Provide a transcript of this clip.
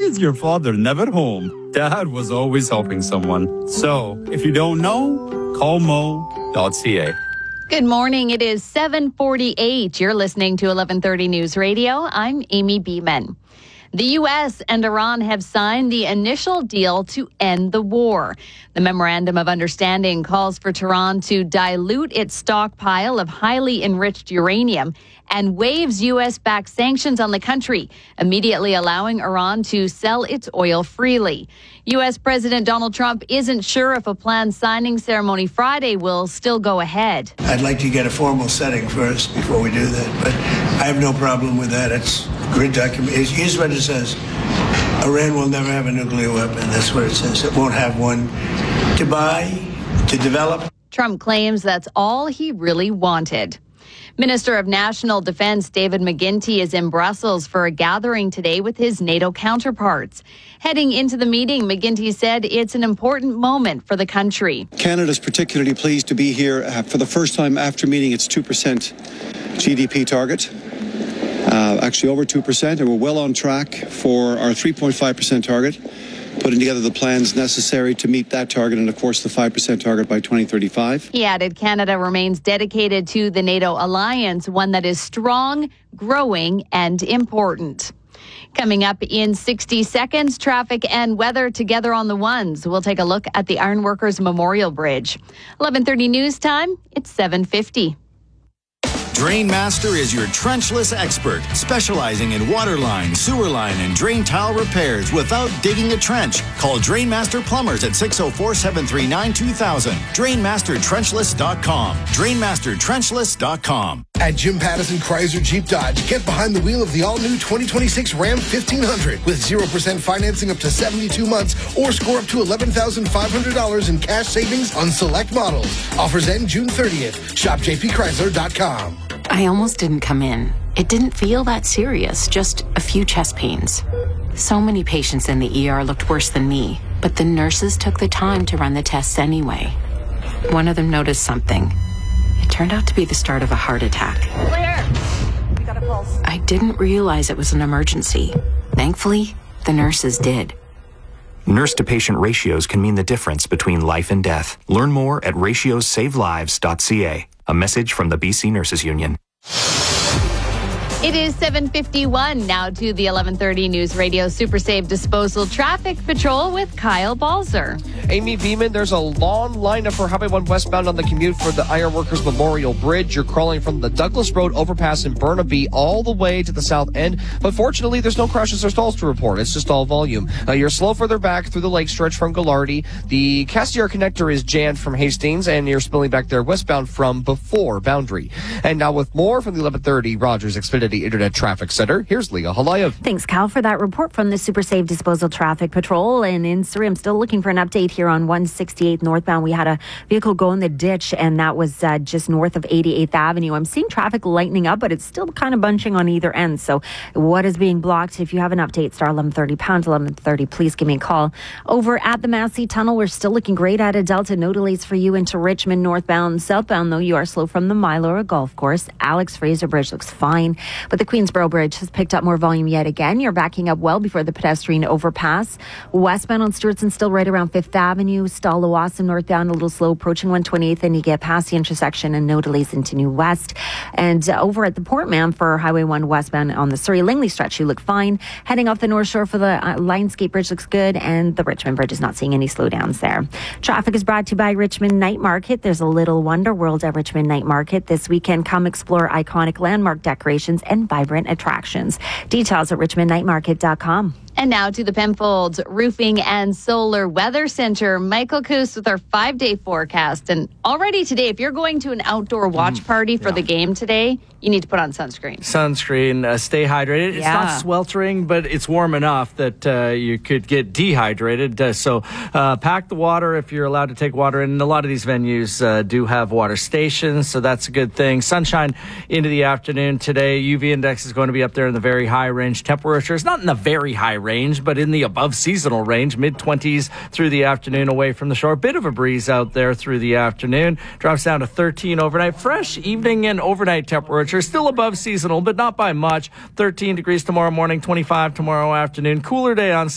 is your father never home? Dad was always helping someone. So, if you don't know, call mo.ca. Good morning. It is 7:48. You're listening to 1130 News Radio. I'm Amy Beeman. The U.S. and Iran have signed the initial deal to end the war. The Memorandum of Understanding calls for Tehran to dilute its stockpile of highly enriched uranium and waives U.S.-backed sanctions on the country, immediately allowing Iran to sell its oil freely. U.S. President Donald Trump isn't sure if a planned signing ceremony Friday will still go ahead. I'd like to get a formal setting first before we do that, but I have no problem with that. It's a great document. Here's what it says. Iran will never have a nuclear weapon. That's what it says. It won't have one to buy, to develop. Trump claims that's all he really wanted. Minister of National Defense David McGuinty is in Brussels for a gathering today with his NATO counterparts. Heading into the meeting, McGuinty said it's an important moment for the country. Canada's particularly pleased to be here for the first time after meeting its 2% GDP target. Actually over 2%, and we're well on track for our 3.5% target, putting together the plans necessary to meet that target and, of course, the 5% target by 2035. He added Canada remains dedicated to the NATO alliance, one that is strong, growing, and important. Coming up in 60 seconds, traffic and weather together on the ones. We'll take a look at the Ironworkers Memorial Bridge. 11:30 news time, it's 7:50. Drainmaster is your trenchless expert, specializing in water line, sewer line, and drain tile repairs without digging a trench. Call Drainmaster Plumbers at 604-739-2000. DrainmasterTrenchless.com. DrainmasterTrenchless.com. At Jim Pattison Chrysler Jeep Dodge, get behind the wheel of the all-new 2026 Ram 1500 with 0% financing up to 72 months or score up to $11,500 in cash savings on select models. Offers end June 30th. Shop jpchrysler.com. I almost didn't come in. It didn't feel that serious, just a few chest pains. So many patients in the ER looked worse than me, but the nurses took the time to run the tests anyway. One of them noticed something. It turned out to be the start of a heart attack. Clear. We got a pulse. I didn't realize it was an emergency. Thankfully, the nurses did. Nurse-to-patient ratios can mean the difference between life and death. Learn more at ratiosavelives.ca. A message from the BC Nurses Union. It is 7:51 now to the 11:30 News Radio Super Save Disposal Traffic Patrol with Kyle Balzer. Amy Beeman, there's a long lineup for Highway 1 westbound on the commute for the Ironworkers Memorial Bridge. You're crawling from the Douglas Road overpass in Burnaby all the way to the south end. But fortunately, there's no crashes or stalls to report. It's just all volume. You're slow further back through the lake stretch from Gallardi. The Cassiar connector is jammed from Hastings, and you're spilling back there westbound from before Boundary. And now with more from the 1130 Rogers Xfinity Internet Traffic Center, here's Leah Halayev. Thanks, Cal, for that report from the Super Save Disposal Traffic Patrol. And in Surrey, I'm still looking for an update here on 168 northbound. We had a vehicle go in the ditch, and that was just north of 88th Avenue. I'm seeing traffic lightening up, but it's still kind of bunching on either end. So what is being blocked? If you have an update, star 1130, pound 1130, please give me a call. Over at the Massey Tunnel, we're still looking great at a Delta. No delays for you into Richmond northbound. Southbound, though, you are slow from the Mylora Golf Course. Alex Fraser Bridge looks fine, but the Queensboro Bridge has picked up more volume yet again. You're backing up well before the pedestrian overpass. Westbound on Stewartson, still right around 5th Avenue. Stallawassa northbound, a little slow approaching 128th, and you get past the intersection and no delays into New West. And over at the Portman for Highway 1 westbound on the Surrey-Langley stretch, you look fine. Heading off the North Shore for the Lionsgate Bridge looks good, and the Richmond Bridge is not seeing any slowdowns there. Traffic is brought to you by Richmond Night Market. There's a little Wonder World at Richmond Night Market this weekend. Come explore iconic landmark decorations and vibrant attractions. Details at richmondnightmarket.com. And now to the Penfolds Roofing and Solar Weather Center. Michael Coos with our 5-day forecast. And already today, if you're going to an outdoor watch party for the game today, you need to put on sunscreen. Stay hydrated. It's not sweltering, but it's warm enough that you could get dehydrated. So pack the water if you're allowed to take water in. And a lot of these venues do have water stations, so that's a good thing. Sunshine into the afternoon today. UV index is going to be up there in the very high range. Temperatures, not in the very high range, but in the above seasonal range, mid-20s through the afternoon away from the shore. Bit of a breeze out there through the afternoon. Drops down to 13 overnight. Fresh evening and overnight temperatures. Still above seasonal, but not by much. 13 degrees tomorrow morning, 25 tomorrow afternoon. Cooler day on